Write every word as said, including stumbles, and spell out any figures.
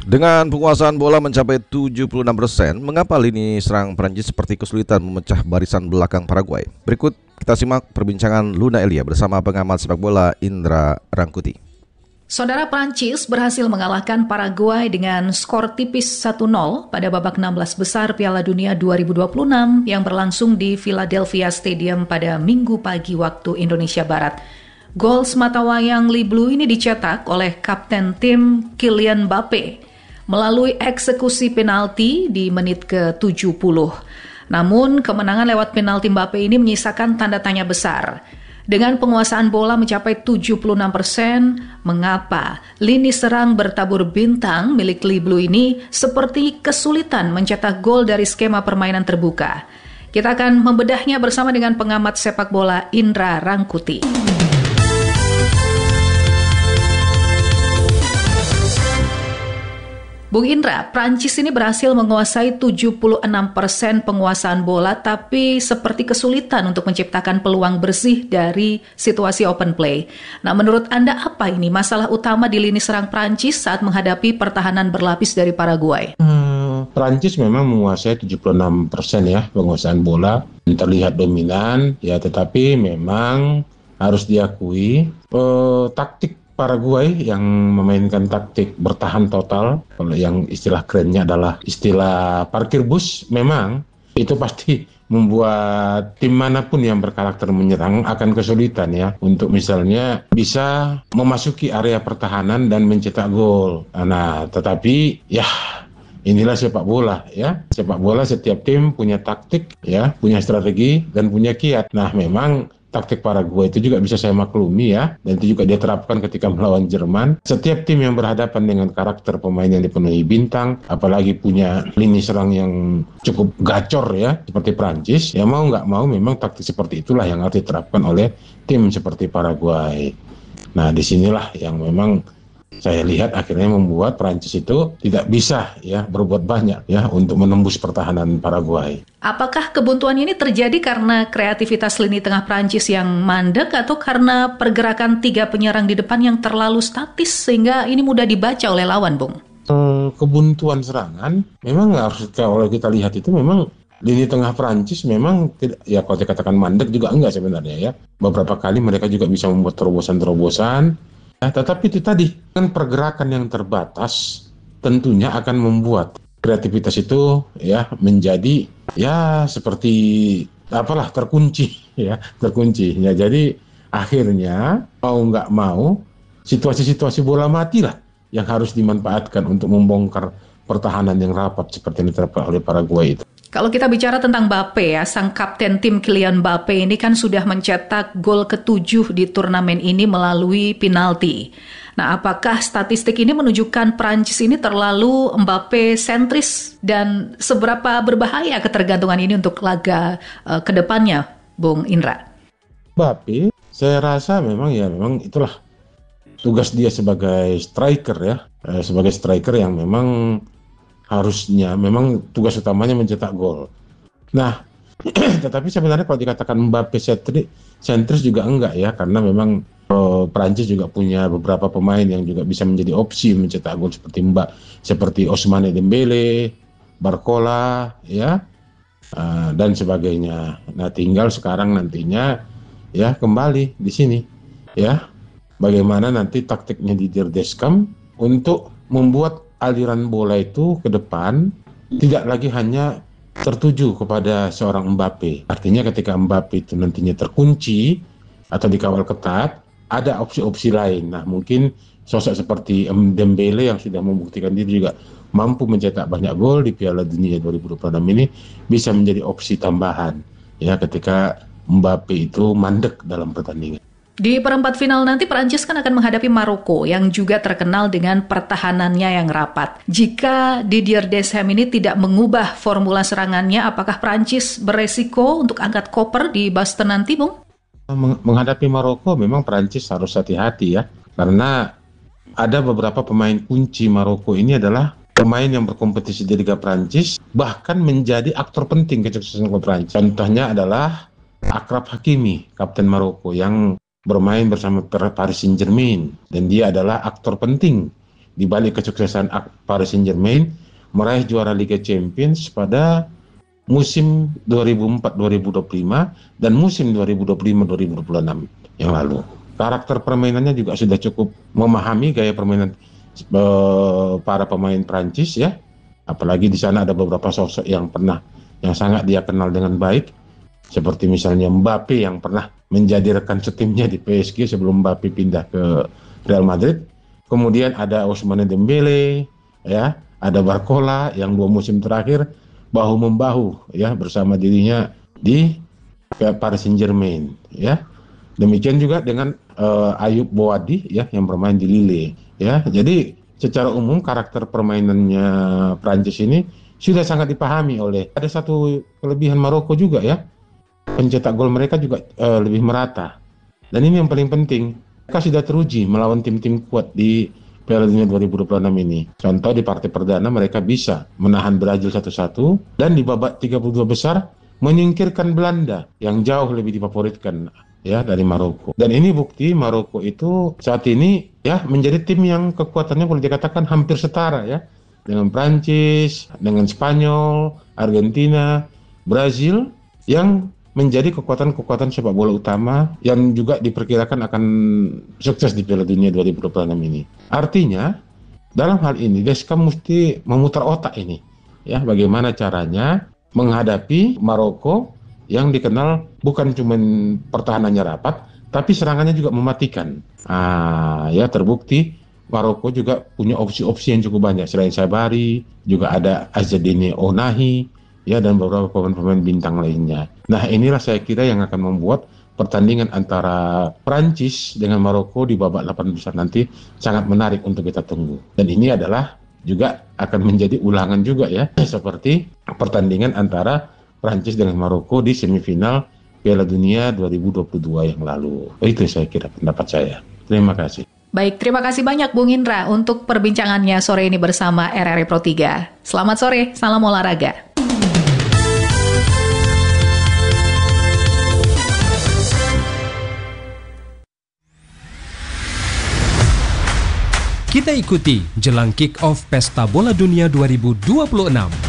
Dengan penguasaan bola mencapai tujuh puluh enam persen, mengapa lini serang Prancis seperti kesulitan memecah barisan belakang Paraguay? Berikut kita simak perbincangan Luna Elia bersama pengamat sepak bola Indra Rangkuti. Saudara, Prancis berhasil mengalahkan Paraguay dengan skor tipis satu nol pada babak enam belas besar Piala Dunia dua ribu dua puluh enam yang berlangsung di Philadelphia Stadium pada Minggu pagi waktu Indonesia Barat. Gol sematawayang Li Blue ini dicetak oleh kapten tim Kylian Mbappe melalui eksekusi penalti di menit ke tujuh puluh. Namun, kemenangan lewat penalti Mbappe ini menyisakan tanda tanya besar. Dengan penguasaan bola mencapai tujuh puluh enam persen, mengapa lini serang bertabur bintang milik Li Blue ini seperti kesulitan mencetak gol dari skema permainan terbuka? Kita akan membedahnya bersama dengan pengamat sepak bola Indra Rangkuti. Bung Indra, Prancis ini berhasil menguasai tujuh puluh enam persen penguasaan bola, tapi seperti kesulitan untuk menciptakan peluang bersih dari situasi open play. Nah, menurut Anda apa ini masalah utama di lini serang Prancis saat menghadapi pertahanan berlapis dari Paraguay? Hmm, Prancis memang menguasai tujuh puluh enam persen ya penguasaan bola, terlihat dominan ya, tetapi memang harus diakui eh, taktik Paraguay yang memainkan taktik bertahan total, kalau yang istilah kerennya adalah istilah parkir bus, memang itu pasti membuat tim manapun yang berkarakter menyerang akan kesulitan ya untuk misalnya bisa memasuki area pertahanan dan mencetak gol. Nah, tetapi ya inilah sepak bola ya. Sepak bola setiap tim punya taktik ya, punya strategi dan punya kiat. Nah, memang taktik Paraguay itu juga bisa saya maklumi ya, dan itu juga dia terapkan ketika melawan Jerman. Setiap tim yang berhadapan dengan karakter pemain yang dipenuhi bintang, apalagi punya lini serang yang cukup gacor ya, seperti Prancis, ya mau nggak mau memang taktik seperti itulah yang harus diterapkan oleh tim seperti Paraguay. Nah, disinilah yang memang saya lihat akhirnya membuat Prancis itu tidak bisa ya berbuat banyak ya untuk menembus pertahanan Paraguay. Apakah kebuntuan ini terjadi karena kreativitas lini tengah Prancis yang mandek atau karena pergerakan tiga penyerang di depan yang terlalu statis sehingga ini mudah dibaca oleh lawan, Bung? Hmm, kebuntuan serangan memang harus kalau kita lihat itu memang lini tengah Prancis memang tidak, ya kalau dikatakan mandek juga enggak sebenarnya ya. Beberapa kali mereka juga bisa membuat terobosan-terobosan. Ya, tetapi itu tadi kan pergerakan yang terbatas tentunya akan membuat kreativitas itu ya menjadi ya seperti apalah terkunci ya terkunci ya, jadi akhirnya mau nggak mau situasi-situasi bola mati lah yang harus dimanfaatkan untuk membongkar pertahanan yang rapat seperti yang diterapkan oleh Paraguay itu. Kalau kita bicara tentang Mbappe ya, sang kapten tim Kylian Mbappe ini kan sudah mencetak gol ketujuh di turnamen ini melalui penalti. Nah, apakah statistik ini menunjukkan Prancis ini terlalu Mbappe sentris dan seberapa berbahaya ketergantungan ini untuk laga uh, ke depannya, Bung Indra? Mbappe, saya rasa memang ya memang itulah tugas dia sebagai striker ya, eh, sebagai striker yang memang harusnya memang tugas utamanya mencetak gol. Nah, tetapi sebenarnya kalau dikatakan Mbappe sentris juga enggak ya, karena memang uh, Prancis juga punya beberapa pemain yang juga bisa menjadi opsi mencetak gol seperti Mbak, seperti Ousmane Dembele, Barcola, ya, uh, dan sebagainya. Nah, tinggal sekarang nantinya ya kembali di sini, ya, bagaimana nanti taktiknya di Didier Deschamps untuk membuat aliran bola itu ke depan tidak lagi hanya tertuju kepada seorang Mbappe. Artinya ketika Mbappe itu nantinya terkunci atau dikawal ketat, ada opsi-opsi lain. Nah, mungkin sosok seperti Dembele yang sudah membuktikan diri juga mampu mencetak banyak gol di Piala Dunia dua ribu dua puluh enam ini bisa menjadi opsi tambahan ya ketika Mbappe itu mandek dalam pertandingan. Di perempat final nanti Prancis kan akan menghadapi Maroko yang juga terkenal dengan pertahanannya yang rapat. Jika Didier Deschamps ini tidak mengubah formula serangannya, apakah Prancis beresiko untuk angkat koper di Boston nanti, Bung? Menghadapi Maroko memang Prancis harus hati-hati ya, karena ada beberapa pemain kunci Maroko ini adalah pemain yang berkompetisi di Liga Prancis, bahkan menjadi aktor penting kesuksesan klub Prancis. Contohnya adalah Achraf Hakimi, kapten Maroko yang bermain bersama Paris Saint-Germain, dan dia adalah aktor penting di balik kesuksesan Paris Saint-Germain meraih juara Liga Champions pada musim dua ribu empat dua ribu dua puluh lima dan musim dua ribu dua puluh lima dua ribu dua puluh enam yang lalu. Karakter permainannya juga sudah cukup memahami gaya permainan uh, para pemain Prancis ya. Apalagi di sana ada beberapa sosok yang pernah yang sangat dia kenal dengan baik, seperti misalnya Mbappe yang pernah menjadi rekan setimnya di P S G sebelum Mbappe pindah ke Real Madrid. Kemudian ada Ousmane Dembele, ya, ada Barcola yang dua musim terakhir bahu membahu ya bersama dirinya di Paris Saint-Germain, ya. Demikian juga dengan uh, Ayub Boadi ya yang bermain di Lille, ya. Jadi secara umum karakter permainannya Prancis ini sudah sangat dipahami oleh. Ada satu kelebihan Maroko juga ya. Pencetak gol mereka juga uh, lebih merata. Dan ini yang paling penting. Mereka sudah teruji melawan tim-tim kuat di Piala Dunia dua ribu dua puluh enam ini. Contoh di partai perdana mereka bisa menahan Brazil satu satu dan di babak tiga puluh dua besar menyingkirkan Belanda yang jauh lebih difavoritkan ya dari Maroko. Dan ini bukti Maroko itu saat ini ya menjadi tim yang kekuatannya boleh dikatakan hampir setara ya dengan Prancis, dengan Spanyol, Argentina, Brazil yang menjadi kekuatan-kekuatan sepak bola utama yang juga diperkirakan akan sukses di Piala Dunia dua ribu dua puluh enam ini. Artinya, dalam hal ini Deschamps mesti memutar otak ini, ya, bagaimana caranya menghadapi Maroko yang dikenal bukan cuma pertahanannya rapat, tapi serangannya juga mematikan. Ah, ya terbukti Maroko juga punya opsi-opsi yang cukup banyak. Selain Sabari, juga ada Azzedine Ounahi, ya, dan beberapa pemain-pemain bintang lainnya. Nah, inilah saya kira yang akan membuat pertandingan antara Prancis dengan Maroko di babak delapan besar nanti sangat menarik untuk kita tunggu. Dan ini adalah juga akan menjadi ulangan juga ya, seperti pertandingan antara Prancis dengan Maroko di semifinal Piala Dunia dua ribu dua puluh dua yang lalu. Itu saya kira pendapat saya. Terima kasih. Baik, terima kasih banyak Bung Indra untuk perbincangannya sore ini bersama R R I Pro tiga. Selamat sore, salam olahraga. Kita ikuti jelang kick-off Pesta Bola Dunia dua ribu dua puluh enam.